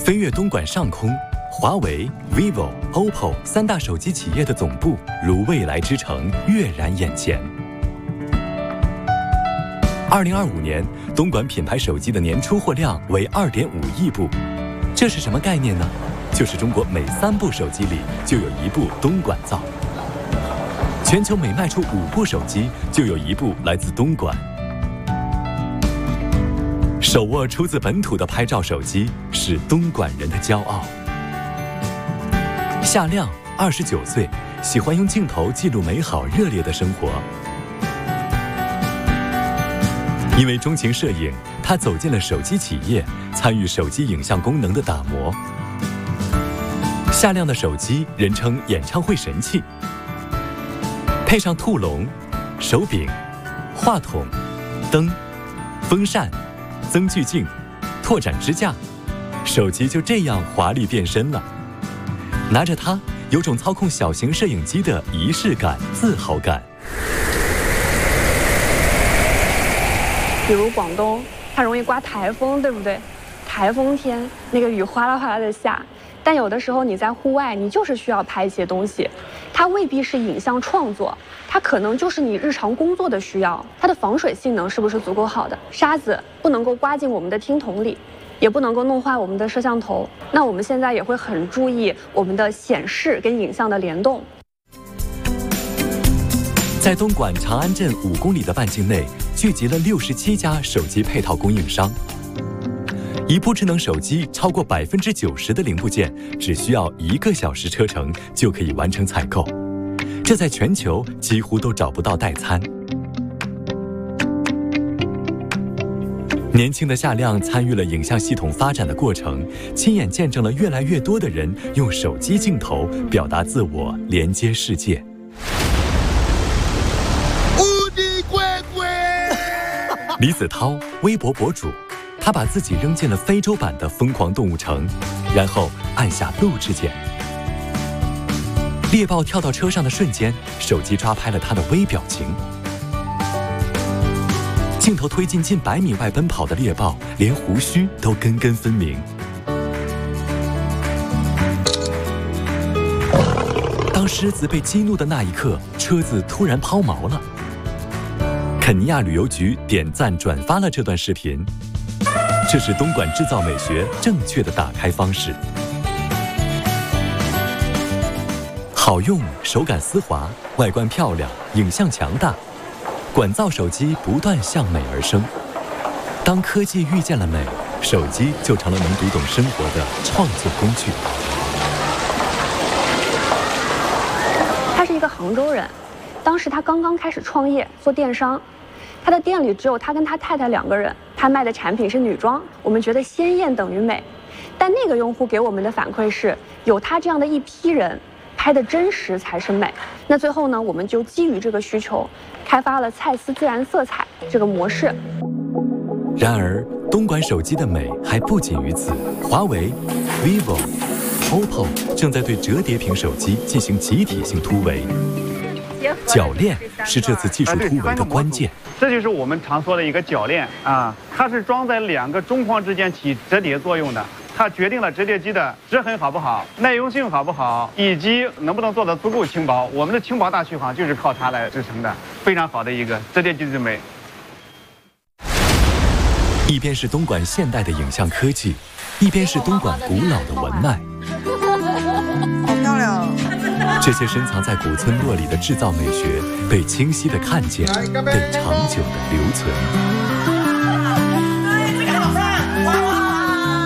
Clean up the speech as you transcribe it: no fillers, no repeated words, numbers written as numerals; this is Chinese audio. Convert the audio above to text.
飞越东莞上空，华为、vivo、OPPO 3大手机企业的总部如未来之城跃然眼前。2025年，东莞品牌手机的年出货量为2.5亿部，这是什么概念呢？就是中国每3部手机里就有1部东莞造，全球每卖出5部手机就有1部来自东莞。手握出自本土的拍照手机是东莞人的骄傲。夏亮29岁，喜欢用镜头记录美好热烈的生活。因为钟情摄影，他走进了手机企业，参与手机影像功能的打磨。夏亮的手机人称演唱会神器，配上兔笼、手柄、话筒、灯、风扇、增距镜、拓展支架，手机就这样华丽变身了。拿着它，有种操控小型摄影机的仪式感、自豪感。 比如广东，它容易刮台风，对不对？台风天，那个雨哗啦哗啦的下，但有的时候你在户外，你就是需要拍一些东西，它未必是影像创作，它可能就是你日常工作的需要。它的防水性能是不是足够好的？沙子不能够刮进我们的听筒里，也不能够弄坏我们的摄像头。那我们现在也会很注意我们的显示跟影像的联动。 在东莞长安镇5公里的半径内，聚集了67家手机配套供应商。一部智能手机超过90%的零部件，只需要1个小时车程就可以完成采购，这在全球几乎都找不到代餐。年轻的夏亮参与了影像系统发展的过程，亲眼见证了越来越多的人用手机镜头表达自我，连接世界。李子涛，微博博主，他把自己扔进了非洲版的疯狂动物城，然后按下录制键。猎豹跳到车上的瞬间，手机抓拍了他的微表情。镜头推进近100米外奔跑的猎豹，连胡须都根根分明。当狮子被激怒的那一刻，车子突然抛锚了。肯尼亚旅游局点赞转发了这段视频，这是东莞制造美学正确的打开方式。好用，手感丝滑，外观漂亮，影像强大，管造手机不断向美而生。当科技遇见了美，手机就成了能读懂生活的创作工具。 他是一个杭州人，当时他刚刚开始创业做电商。他的店里只有他跟他太太2个人，他卖的产品是女装，我们觉得鲜艳等于美，但那个用户给我们的反馈是，有他这样的一批人，拍的真实才是美。那最后呢，我们就基于这个需求，开发了蔡司自然色彩这个模式。 然而，东莞手机的美还不仅于此，华为、vivo、OPPO 正在对折叠屏手机进行集体性突围。铰链是这次技术突围的关键。 这就是我们常说的一个铰链啊，它是装在2个中框之间起折叠作用的，它决定了折叠机的折痕好不好、耐用性好不好，以及能不能做到足够轻薄。我们的轻薄大续航就是靠它来支撑的，非常好的一个折叠机之美。 一边是东莞现代的影像科技，一边是东莞古老的文脉。 好漂亮！ 这些深藏在古村落里的制造美学被清晰地看见，被长久地留存。